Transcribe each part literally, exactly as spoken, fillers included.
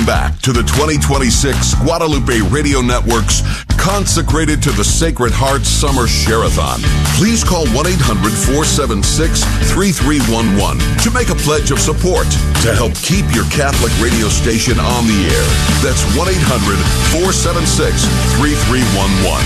back to the twenty twenty-six Guadalupe Radio Network's Consecrated to the Sacred Heart Summer Share-a-thon. Please call one eight hundred four seven six three three one one to make a pledge of support to help keep your Catholic radio station on the air. That's one eight hundred four seven six three three one one.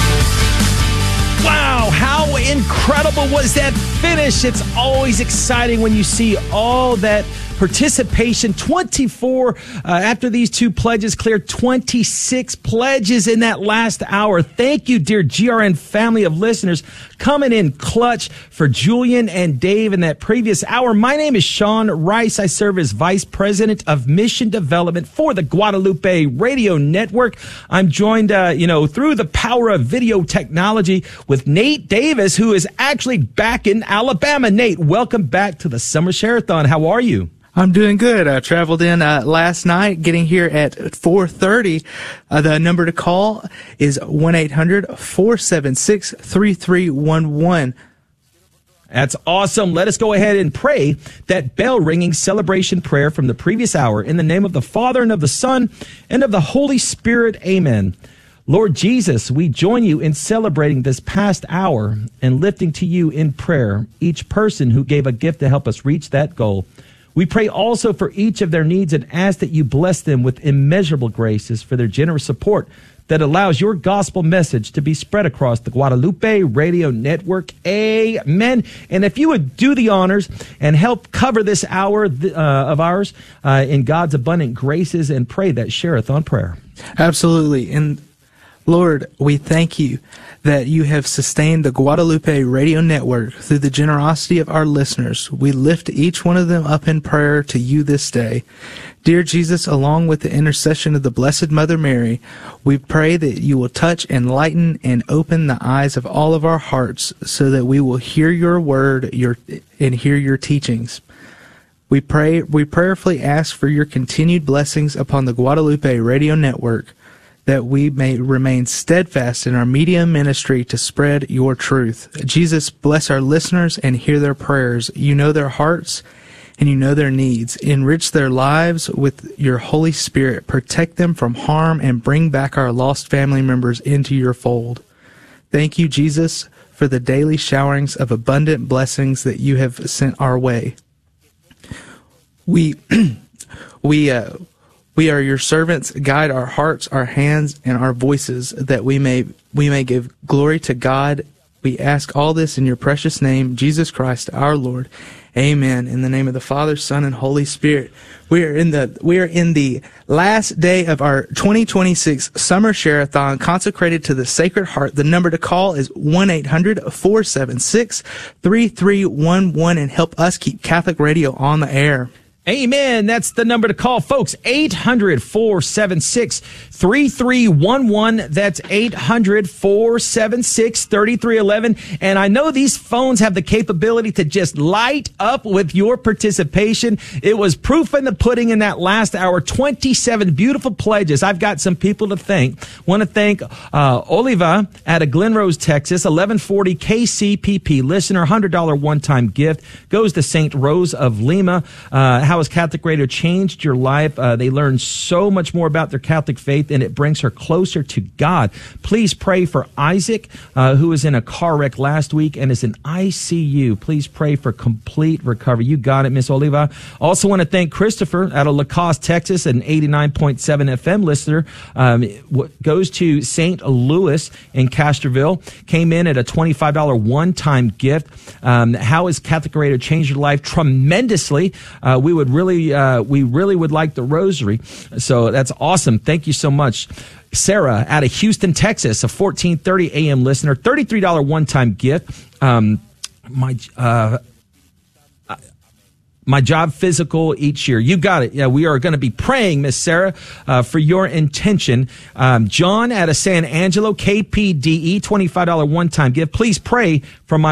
Wow, how incredible was that finish? It's always exciting when you see all that participation. twenty-four uh, after these two pledges cleared, twenty-six pledges in that last hour. Thank you, dear G R N family of listeners, coming in clutch for Julian and Dave in that previous hour. My name is Sean Rice. I serve as Vice President of Mission Development for the Guadalupe Radio Network. I'm joined, uh, you know, through the power of video technology with Nate Davis, who is actually back in Alabama. Nate, welcome back to the Summer Share-a-thon. How are you? I'm doing good. I traveled in uh, last night, getting here at four thirty. Uh, the number to call is one eight hundred four seven six three three one one. That's awesome. Let us go ahead and pray that bell-ringing celebration prayer from the previous hour. In the name of the Father, and of the Son, and of the Holy Spirit. Amen. Lord Jesus, we join you in celebrating this past hour and lifting to you in prayer each person who gave a gift to help us reach that goal. We pray also for each of their needs and ask that you bless them with immeasurable graces for their generous support that allows your gospel message to be spread across the Guadalupe Radio Network. Amen. And if you would do the honors and help cover this hour uh, of ours uh, in God's abundant graces, and pray that share-a-thon prayer. Absolutely. And Lord, we thank you that you have sustained the Guadalupe Radio Network through the generosity of our listeners. We lift each one of them up in prayer to you this day. Dear Jesus, along with the intercession of the Blessed Mother Mary, we pray that you will touch, enlighten, and open the eyes of all of our hearts so that we will hear your word your, and hear your teachings. We pray, we prayerfully ask for your continued blessings upon the Guadalupe Radio Network, that we may remain steadfast in our media ministry to spread your truth. Jesus, bless our listeners and hear their prayers. You know their hearts and you know their needs. Enrich their lives with your Holy Spirit. Protect them from harm and bring back our lost family members into your fold. Thank you, Jesus, for the daily showerings of abundant blessings that you have sent our way. We, we, uh, We are your servants. Guide our hearts, our hands, and our voices, that we may we may give glory to God. We ask all this in your precious name, Jesus Christ, our Lord. Amen. In the name of the Father, Son, and Holy Spirit. We are in the we are in the last day of our twenty twenty-six Summer Share-a-thon, consecrated to the Sacred Heart. The number to call is one eight hundred four seven six three three one one, and help us keep Catholic radio on the air. Amen. That's the number to call, folks. eight hundred four seven six three three one one. That's eight hundred four seven six three three one one. And I know these phones have the capability to just light up with your participation. It was proof in the pudding in that last hour. twenty-seven beautiful pledges. I've got some people to thank. Want to thank uh, Oliva out of Glen Rose, Texas. eleven forty K C P P listener. one hundred dollars one-time gift goes to Saint Rose of Lima. Uh, how has Catholic Radio changed your life? Uh, they learn so much more about their Catholic faith, and it brings her closer to God. Please pray for Isaac, uh, who was in a car wreck last week and is in I C U. Please pray for complete recovery. You got it, Miss Oliva. Also want to thank Christopher out of Lacoste, Texas, an eighty-nine point seven F M listener. Um, goes to Saint Louis in Castroville. Came in at a twenty-five dollars one-time gift. Um, how has Catholic Radio changed your life? Tremendously. Uh, we would really, uh, we really would like the rosary. So that's awesome. Thank you so much. Sarah out of Houston, Texas, a fourteen thirty A M listener, thirty-three dollars one-time gift. Um, my, uh, my job physical each year. You got it. Yeah, we are going to be praying, Miss Sarah, uh, for your intention. Um, John out of San Angelo, K P D E, twenty-five dollars one-time gift. Please pray for my mo-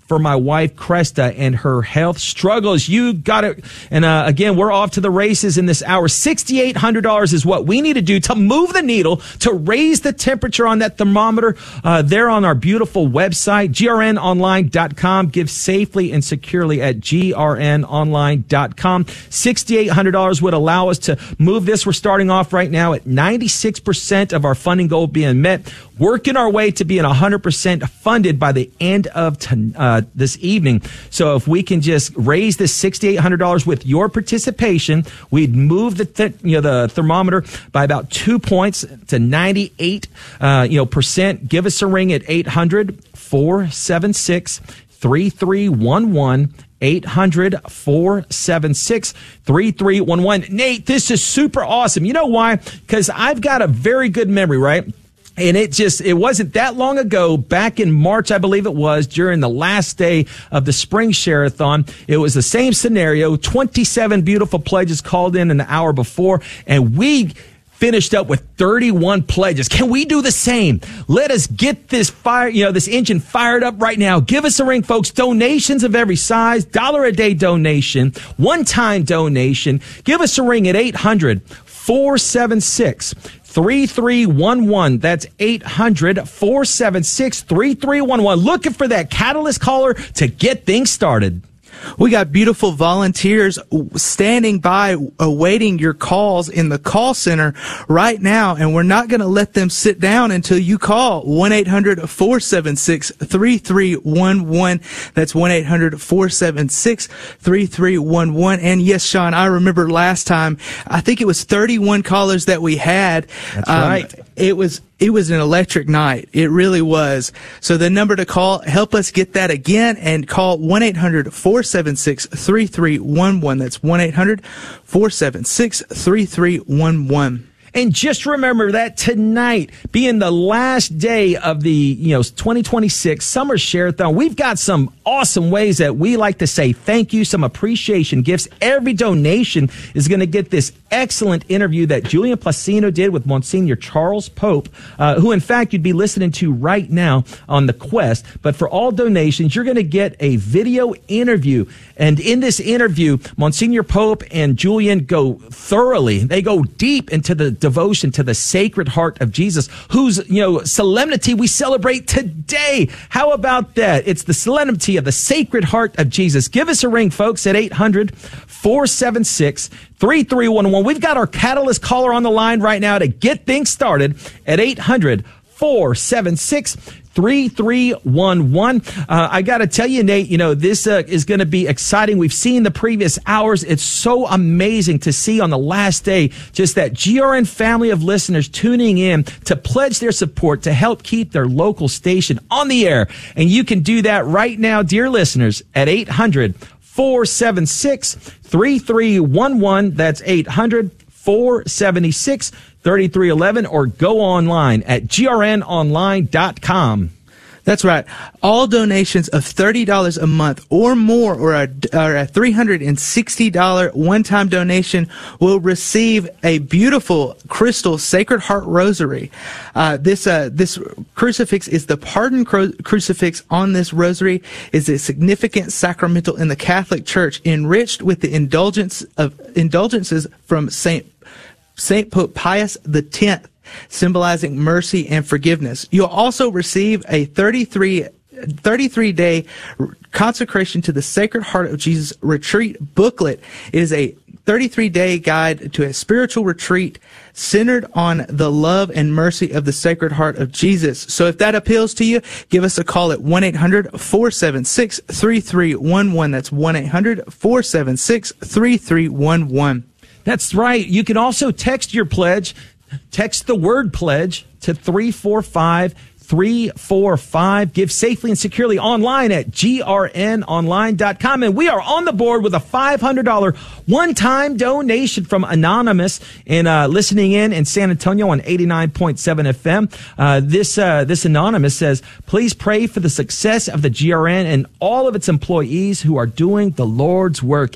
for my wife, Cresta, and her health struggles. You got it. And uh, again, we're off to the races in this hour. six thousand eight hundred dollars is what we need to do to move the needle, to raise the temperature on that thermometer. Uh, there on our beautiful website, G R N online dot com. Give safely and securely at G R N online dot com. six thousand eight hundred dollars would allow us to move this. We're starting off right now at ninety-six percent of our funding goal being met, working our way to being one hundred percent funded by the end of t- uh, this evening. So if we can just raise this six thousand eight hundred dollars with your participation, we'd move the th- you know the thermometer by about two points to ninety-eight uh, you know percent. Give us a ring at eight hundred, four seven six, three three one one. eight hundred, four seven six, three three one one. Nate, this is super awesome. You know why? Because I've got a very good memory, right? And it just, it wasn't that long ago, back in March, I believe it was, during the last day of the Spring Share-a-thon. It was the same scenario. twenty-seven beautiful pledges called in an hour before, and we finished up with thirty-one pledges. Can we do the same? Let us get this fire, you know, this engine fired up right now. Give us a ring, folks. Donations of every size, dollar a day donation, one-time donation. Give us a ring at eight hundred, four seven six, three three one one. That's eight hundred, four seven six, three three one one. Looking for that catalyst caller to get things started. We got beautiful volunteers standing by awaiting your calls in the call center right now, and we're not going to let them sit down until you call one eight hundred, four seven six, three three one one. That's one eight hundred, four seven six, three three one one. And yes, Sean, I remember last time, I think it was thirty-one callers that we had. That's um, right. It was It was an electric night. It really was. So the number to call, help us get that again, and call one eight hundred, four seven six, three three one one. That's one eight hundred, four seven six, three three one one. And just remember that tonight, being the last day of the, you know, twenty twenty-six Summer Share-a-thon, we've got some awesome ways that we like to say thank you, some appreciation gifts. Every donation is going to get this excellent interview that Julian Placino did with Monsignor Charles Pope, uh, who in fact you'd be listening to right now on the Quest. But for all donations, you're going to get a video interview. And in this interview, Monsignor Pope and Julian go thoroughly, they go deep into the devotion to the Sacred Heart of Jesus, whose, you know, solemnity we celebrate today. How about that? It's the solemnity of the Sacred Heart of Jesus. Give us a ring, folks, at eight hundred, four seven six, three three one one. We've got our catalyst caller on the line right now to get things started at eight hundred, four seven six, three three one one. Uh, I got to tell you, Nate, you know, this uh, is going to be exciting. We've seen the previous hours. It's so amazing to see on the last day just that G R N family of listeners tuning in to pledge their support to help keep their local station on the air. And you can do that right now, dear listeners, at eight hundred, four seven six, three three one one. That's eight hundred, four seven six, three three one one, or go online at G R N online dot com. That's right. All donations of thirty dollars a month or more, or a, or a three hundred sixty dollars one-time donation, will receive a beautiful crystal Sacred Heart rosary. Uh, this uh, this crucifix is the pardon cru- crucifix on this rosary is a significant sacramental in the Catholic Church, enriched with the indulgence of indulgences from Saint Saint Pope Pius the tenth, symbolizing mercy and forgiveness. You'll also receive a thirty-three, thirty-three day consecration to the Sacred Heart of Jesus retreat booklet. It is a thirty-three day guide to a spiritual retreat centered on the love and mercy of the Sacred Heart of Jesus. So if that appeals to you, give us a call at one eight hundred, four seven six, three three one one. That's one eight hundred, four seven six, three three one one. That's right. You can also text your pledge. Text the word pledge to three four five, three four five. Give safely and securely online at G R N online dot com. And we are on the board with a five hundred dollars one-time donation from Anonymous in uh, listening in in San Antonio on eighty-nine point seven F M. Uh, this uh, this Anonymous says, please pray for the success of the G R N and all of its employees who are doing the Lord's work.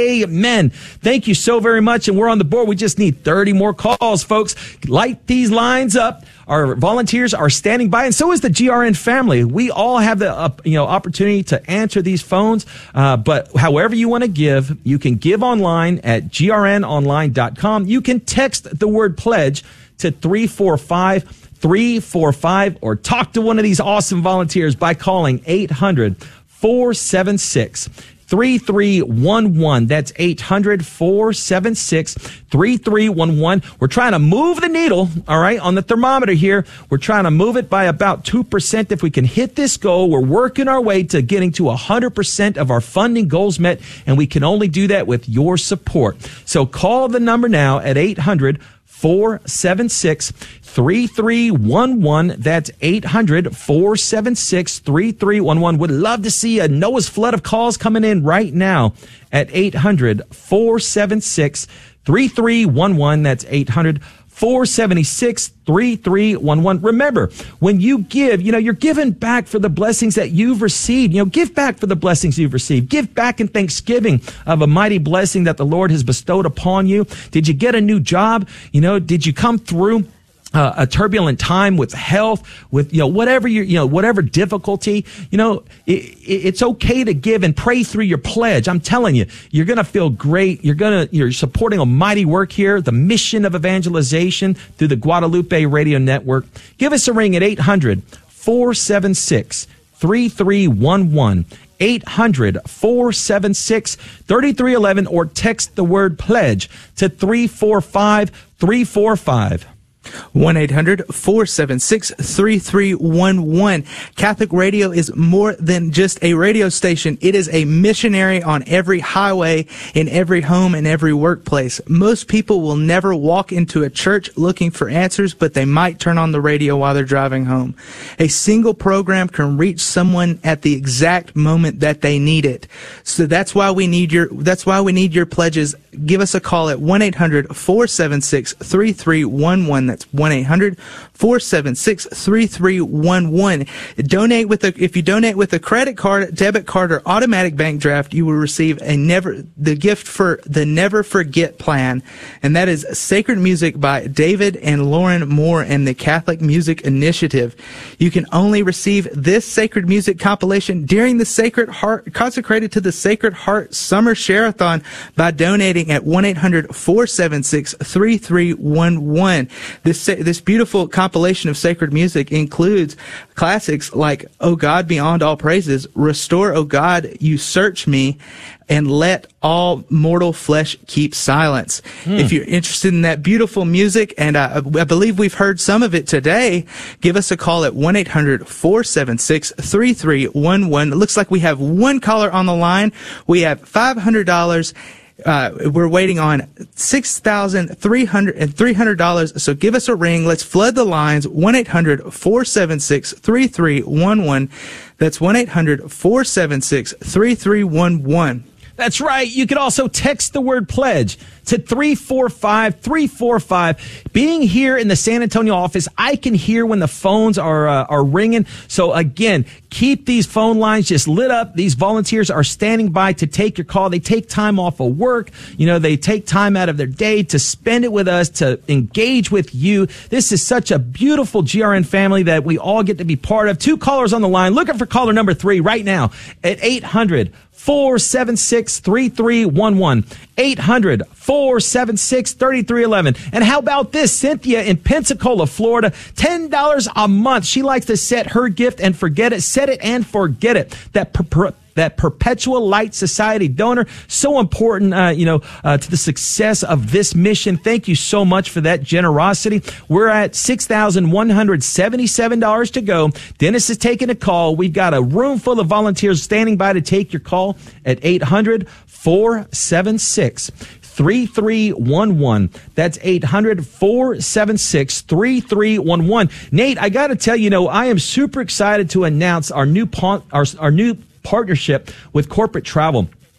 Amen. Thank you so very much. And we're on the board. We just need thirty more calls, folks. Light these lines up. our volunteers are standing by, and so is the G R N family. We all have the uh, you know opportunity to answer these phones, uh, but however you want to give, you can give online at G R N online dot com. You can text the word pledge to three four five three four five or talk to one of these awesome volunteers by calling eight hundred four seven six three three one one. That's eight hundred four seven six three three one one. We're trying to move the needle, all right, on the thermometer here. We're trying to move it by about two percent. If we can hit this goal, we're working our way to getting to one hundred percent of our funding goals met, and we can only do that with your support. So call the number now at eight hundred four seven six three three one one. That's eight hundred four seven six three three one one. Would love to see a Noah's flood of calls coming in right now at eight hundred four seven six three three one one. That's eight hundred four seven six three three one one. Remember, when you give, you know, you're giving back for the blessings that you've received. You know, give back for the blessings you've received. Give back in thanksgiving of a mighty blessing that the Lord has bestowed upon you. Did you get a new job? You know, did you come through Uh, a turbulent time with health, with, you know, whatever you, you know, whatever difficulty, you know, it, it, it's okay to give and pray through your pledge. I'm telling you, you're going to feel great. You're going to, you're supporting a mighty work here, the mission of evangelization through the Guadalupe Radio Network. Give us a ring at eight hundred four seven six three three one one. eight hundred four seven six three three one one or text the word pledge to three four five three four five. one eight hundred four seven six three three one one. Catholic Radio is more than just a radio station. It is a missionary on every highway, in every home, and every workplace. Most people will never walk into a church looking for answers, but they might turn on the radio while they're driving home. A single program can reach someone at the exact moment that they need it. So that's why we need your, that's why we need your pledges. Give us a call at one eight hundred four seven six three three one one. That's one eight hundred four seven six three three one one. Donate with a, if you donate with a credit card, debit card, or automatic bank draft, you will receive a never, the gift for the Never Forget plan. And that is Sacred Music by David and Lauren Moore and the Catholic Music Initiative. You can only receive this sacred music compilation during the Sacred Heart, consecrated to the Sacred Heart Summer Share-a-thon by donating at one eight hundred four seven six three three one one. This this beautiful compilation of sacred music includes classics like "O God Beyond All Praises," "Restore, O God, You Search Me," and "Let All Mortal Flesh Keep Silence." Mm. If you're interested in that beautiful music, and uh, I believe we've heard some of it today, give us a call at one eight hundred four seven six three three one one. It looks like we have one caller on the line. We have five hundred dollars. Uh, we're waiting on six thousand three hundred dollars and three hundred dollars. So give us a ring. Let's flood the lines. one eight hundred four seven six three three one one. That's one eight hundred four seven six three three one one. That's right. You could also text the word pledge to three four five three four five. Being here in the San Antonio office, I can hear when the phones are uh, are ringing. So again, keep these phone lines just lit up. These volunteers are standing by to take your call. They take time off of work. You know, they take time out of their day to spend it with us, to engage with you. This is such a beautiful G R N family that we all get to be part of. Two callers on the line. Looking for caller number three right now at eight hundred four seven six three three one one. eight hundred four seven six three three one one. And how about this? Cynthia in Pensacola, Florida, ten dollars a month. She likes to set her gift and forget it. Set it and forget it. That per- per- that Perpetual Light Society donor, so important, uh, you know, uh, to the success of this mission. Thank you so much for that generosity. We're at six thousand one hundred seventy-seven dollars to go. Dennis is taking a call. We've got a room full of volunteers standing by to take your call at eight hundred four seven six three three one one. That's eight hundred four seven six three three one one. Nate, I got to tell you, you know, I am super excited to announce our new, our, our new partnership with Corporate Travel.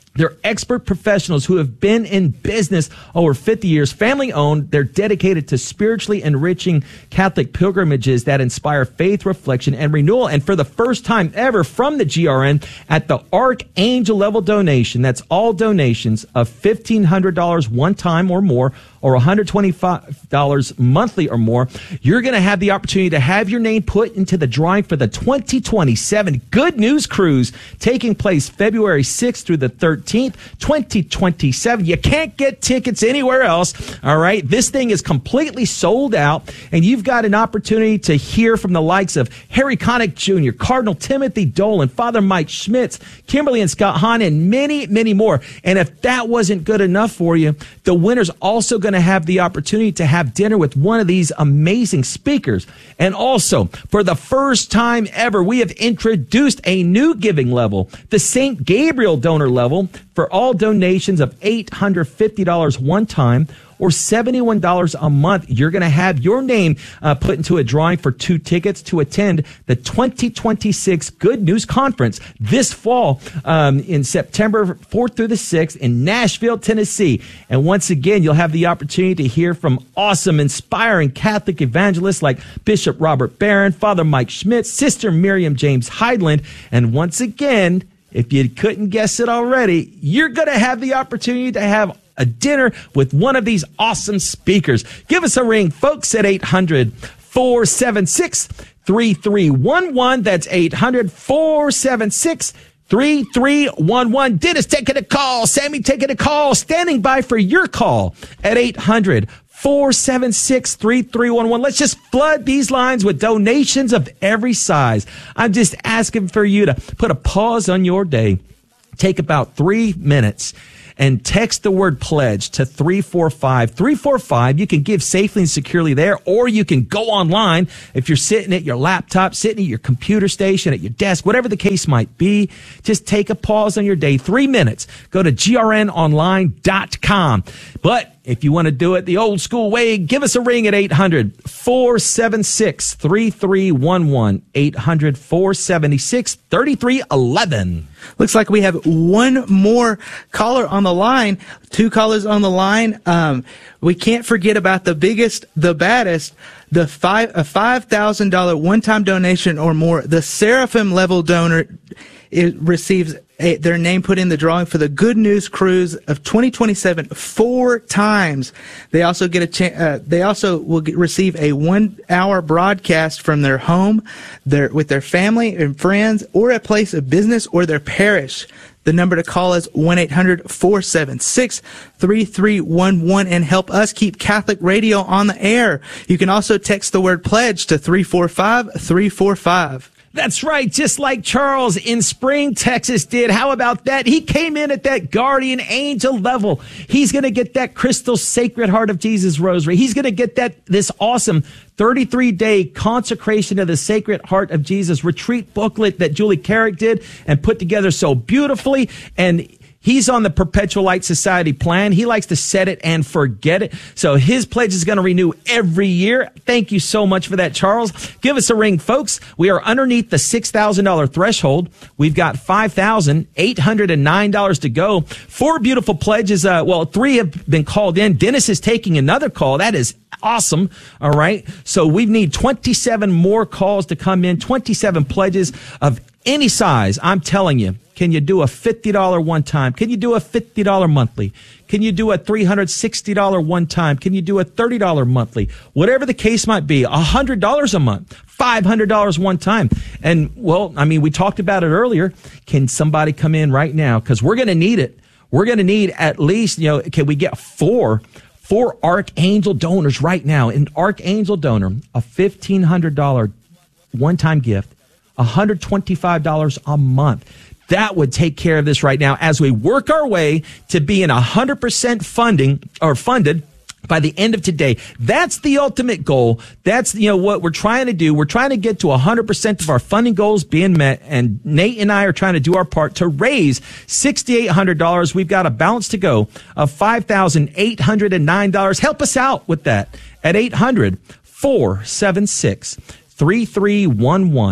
They're expert professionals who have been in business over fifty years, family owned. They're dedicated to spiritually enriching Catholic pilgrimages that inspire faith, reflection, and renewal. And for the first time ever from the G R N at the Archangel level donation, that's all donations of fifteen hundred dollars one time or more, or one hundred twenty-five dollars monthly or more, you're going to have the opportunity to have your name put into the drawing for the twenty twenty-seven Good News Cruise taking place February sixth through the thirteenth, twenty twenty-seven. You can't get tickets anywhere else. All right. This thing is completely sold out, and you've got an opportunity to hear from the likes of Harry Connick Junior, Cardinal Timothy Dolan, Father Mike Schmitz, Kimberly and Scott Hahn, and many, many more. And if that wasn't good enough for you, the winner's also going to have the opportunity to have dinner with one of these amazing speakers. And also, for the first time ever, we have introduced a new giving level, the Saint Gabriel donor level, for all donations of eight hundred fifty dollars one time or seventy-one dollars a month. You're going to have your name uh, put into a drawing for two tickets to attend the twenty twenty-six Good News Conference this fall um, in September fourth through the sixth in Nashville, Tennessee. And once again, you'll have the opportunity to hear from awesome, inspiring Catholic evangelists like Bishop Robert Barron, Father Mike Schmitz, Sister Miriam James Heidland. And once again, if you couldn't guess it already, you're going to have the opportunity to have a dinner with one of these awesome speakers. Give us a ring, folks, at eight hundred, four seven six, three three one one. That's eight hundred, four seven six, three three one one. Dennis taking a call. Sammy taking a call. Standing by for your call at eight hundred, four seven six, three three one one. Let's just flood these lines with donations of every size. I'm just asking for you to put a pause on your day. Take about three minutes and text the word pledge to three four five three four five. You can give safely and securely there, or you can go online if you're sitting at your laptop, sitting at your computer station, at your desk, whatever the case might be. Just take a pause on your day, three minutes. Go to G R N online dot com. But if you want to do it the old school way, give us a ring at eight hundred, four seven six, three three one one, eight hundred, four seven six, three three one one. Looks like we have one more caller on the line, two callers on the line. Um, we can't forget about the biggest, the baddest, the five, a five thousand dollars one-time donation or more. The Seraphim level donor it receives a, their name put in the drawing for the Good News Cruise of twenty twenty-seven four times. They also get a chance. Uh, they also will get, receive a one-hour broadcast from their home, their with their family and friends, or a place of business or their parish. The number to call is one eight hundred, four seven six, three three one one and help us keep Catholic radio on the air. You can also text the word pledge to three four five, three four five. That's right, just like Charles in Spring, Texas did. How about that? He came in at that guardian angel level. He's going to get that crystal Sacred Heart of Jesus rosary. He's going to get that this awesome thirty-three day consecration of the Sacred Heart of Jesus retreat booklet that Julie Carrick did and put together so beautifully. And he's on the Perpetual Light Society plan. He likes to set it and forget it. So his pledge is going to renew every year. Thank you so much for that, Charles. Give us a ring, folks. We are underneath the six thousand dollars threshold. We've got five thousand eight hundred nine dollars to go. Four beautiful pledges. Uh, well, three have been called in. Dennis is taking another call. That is awesome. All right. So we need twenty-seven more calls to come in, twenty-seven pledges of any size. I'm telling you. Can you do a fifty dollars one time? Can you do a fifty dollars monthly? Can you do a three hundred sixty dollars one time? Can you do a thirty dollars monthly? Whatever the case might be, one hundred dollars a month, five hundred dollars one time. And, well, I mean, we talked about it earlier. Can somebody come in right now? Because we're going to need it. We're going to need at least, you know, can we get four, four Archangel donors right now? An Archangel donor, a fifteen hundred dollars one-time gift, one hundred twenty-five dollars a month. That would take care of this right now as we work our way to being one hundred percent funding or funded by the end of today. That's the ultimate goal. That's, you know, what we're trying to do. We're trying to get to one hundred percent of our funding goals being met. And Nate and I are trying to do our part to raise six thousand eight hundred dollars. We've got a balance to go of five thousand eight hundred nine dollars. Help us out with that at eight hundred, four seven six, three three one one.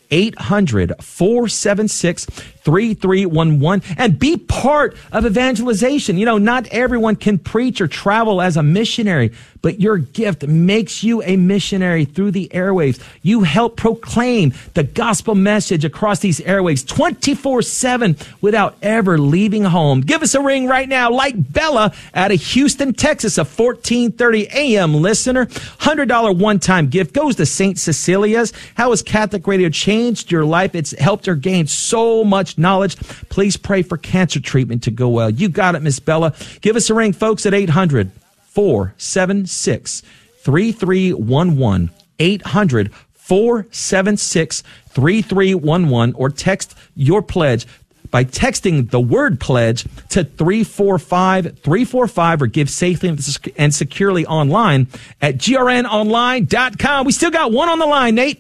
eight hundred, four seven six, three three one one, and be part of evangelization. You know, not everyone can preach or travel as a missionary, but your gift makes you a missionary through the airwaves. You help proclaim the gospel message across these airwaves twenty-four seven without ever leaving home. Give us a ring right now, like Bella out of Houston, Texas, a fourteen thirty a m listener. one hundred dollars one-time gift goes to Saint Cecilia's. How has Catholic Radio changed your life? It's helped her gain so much knowledge. Please pray for cancer treatment to go well. You got it, Miss Bella. Give us a ring, folks, at eight hundred, four seven six, three three one one. eight hundred, four seven six, three three one one, or text your pledge by texting the word pledge to three four five three four five, or give safely and securely online at G R N online dot com. We still got one on the line, Nate.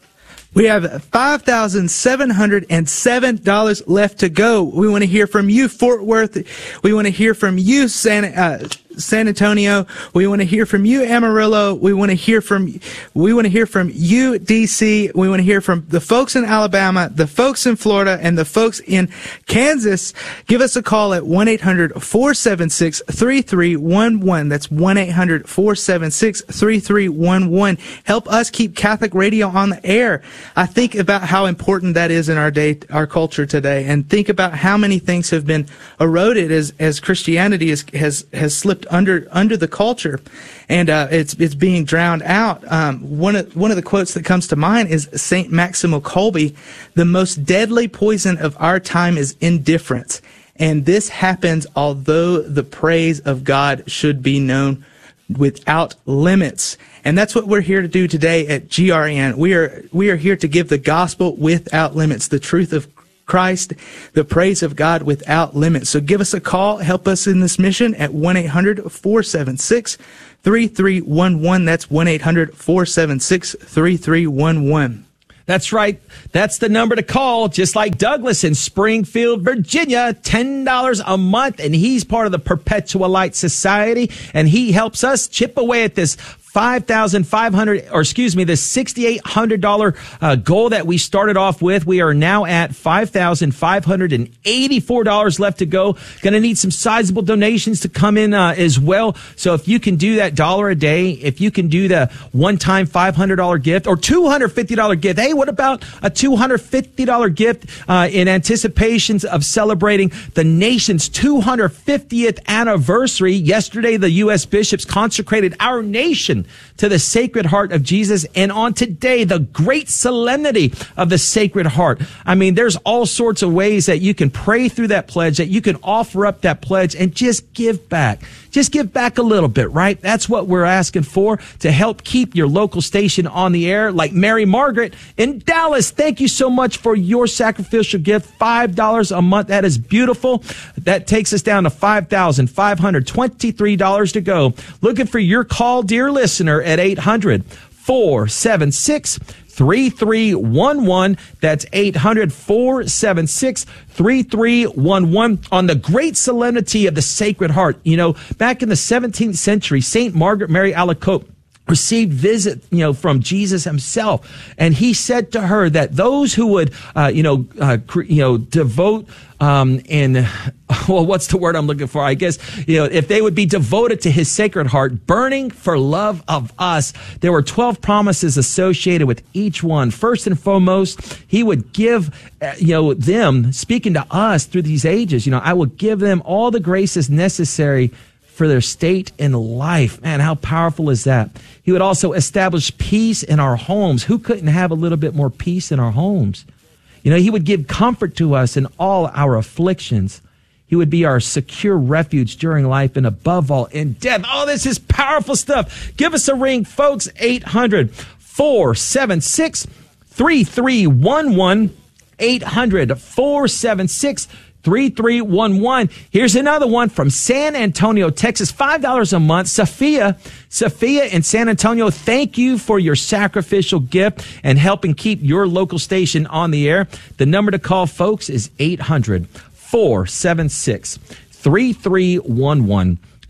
We have five thousand seven hundred seven dollars left to go. We want to hear from you, Fort Worth. We want to hear from you, San, uh, San Antonio. We want to hear from you, Amarillo. We want to hear from, we want to hear from you, D C. We want to hear from the folks in Alabama, the folks in Florida, and the folks in Kansas. Give us a call at one eight hundred, four seven six, three three one one. That's one eight hundred, four seven six, three three one one. Help us keep Catholic Radio on the air. I think about how important that is in our day, our culture today, and think about how many things have been eroded as, as Christianity is, has, has slipped under, under the culture, and, uh, it's, it's being drowned out. Um, one of, one of the quotes that comes to mind is Saint Maximo Kolbe: "The most deadly poison of our time is indifference. And this happens although the praise of God should be known without limits." And that's what we're here to do today at G R N. We are, we are here to give the gospel without limits, the truth of Christ, the praise of God without limits. So give us a call, help us in this mission at one eight hundred, four seven six, three three one one. That's one eight hundred, four seven six, three three one one. That's right. That's the number to call, just like Douglas in Springfield, Virginia, ten dollars a month. And he's part of the Perpetual Light Society, and he helps us chip away at this five thousand five hundred dollars, or excuse me, the six thousand eight hundred dollars uh, goal that we started off with. We are now at five thousand five hundred eighty-four dollars left to go. Going to need some sizable donations to come in uh, as well. So if you can do that dollar a day, if you can do the one-time five hundred dollars gift or two hundred fifty dollars gift, hey, what about a two hundred fifty dollars gift uh, in anticipations of celebrating the nation's two hundred fiftieth anniversary? Yesterday, the U S bishops consecrated our nation to the Sacred Heart of Jesus, and on today, the great solemnity of the Sacred Heart. I mean, there's all sorts of ways that you can pray through that pledge, that you can offer up that pledge and just give back. Just give back a little bit, right? That's what we're asking for, to help keep your local station on the air, like Mary Margaret in Dallas. Thank you so much for your sacrificial gift, five dollars a month. That is beautiful. That takes us down to five thousand five hundred twenty-three dollars to go. Looking for your call, dear listener, at eight hundred, four seven six, three three one one. That's eight hundred, four seven six, three three one one. On the great solemnity of the Sacred Heart. You know, back in the seventeenth century, Saint Margaret Mary Alacoque received visit, you know, from Jesus himself. And he said to her that those who would, uh, you know, uh, cre- you know, devote, um, and, well, what's the word I'm looking for? I guess, you know, if they would be devoted to his Sacred Heart, burning for love of us, there were twelve promises associated with each one. First and foremost, he would give, uh, you know, them, speaking to us through these ages, you know, I will give them all the graces necessary for their state in life. Man, how powerful is that? He would also establish peace in our homes. Who couldn't have a little bit more peace in our homes? You know, he would give comfort to us in all our afflictions. He would be our secure refuge during life, and above all, in death. Oh, this is powerful stuff. Give us a ring, folks. eight hundred, four seven six, three three one one. eight hundred, four seven six, three three one one. Here's another one from San Antonio, Texas. five dollars a month. Sophia, Sophia in San Antonio, thank you for your sacrificial gift and helping keep your local station on the air. The number to call, folks, is eight hundred, four seven six, three three one one.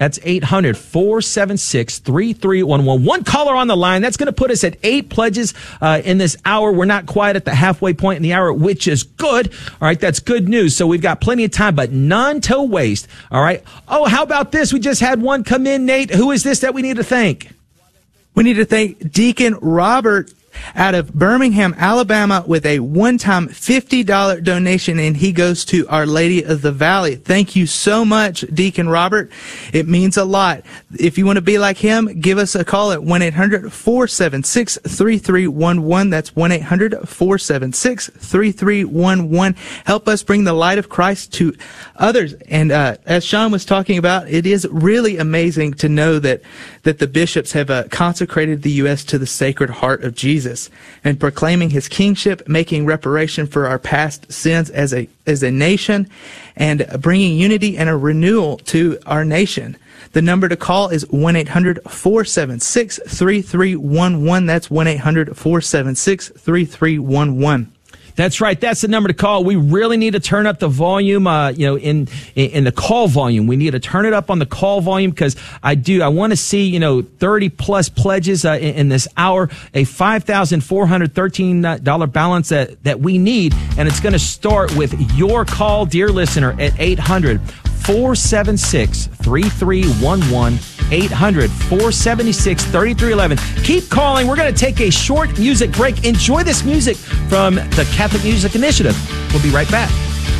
That's eight hundred, four seven six, three three one one. One caller on the line. That's going to put us at eight pledges uh, in this hour. We're not quite at the halfway point in the hour, which is good. All right, that's good news. So we've got plenty of time, but none to waste. All right. Oh, how about this? We just had one come in, Nate. Who is this that we need to thank? We need to thank Deacon Robert out of Birmingham, Alabama, with a one-time fifty dollars donation, and he goes to Our Lady of the Valley. Thank you so much, Deacon Robert. It means a lot. If you want to be like him, give us a call at one eight hundred, four seven six, three three one one. That's one eight hundred, four seven six, three three one one. Help us bring the light of Christ to others. And uh, as Sean was talking about, it is really amazing to know that, that the bishops have uh, consecrated the U S to the Sacred Heart of Jesus, and proclaiming his kingship, making reparation for our past sins as a as a nation, and bringing unity and a renewal to our nation. The number to call is one eight hundred, four seven six, three three one one. That's one eight hundred, four seven six, three three one one. That's right. That's the number to call. We really need to turn up the volume, uh, you know, in, in, in the call volume. We need to turn it up on the call volume, because I do, I want to see, you know, thirty plus pledges, uh, in, in this hour, a five thousand four hundred thirteen dollars balance that, that we need. And it's going to start with your call, dear listener, at eight hundred, four seven six, three three one one. eight hundred, four seven six, three three one one. Keep calling. We're going to take a short music break. Enjoy this music from the Catholic Music Initiative. We'll be right back.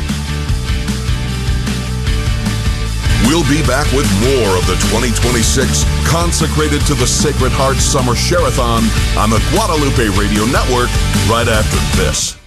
We'll be back with more of the twenty twenty-six Consecrated to the Sacred Heart Summer Share-a-thon on the Guadalupe Radio Network right after this.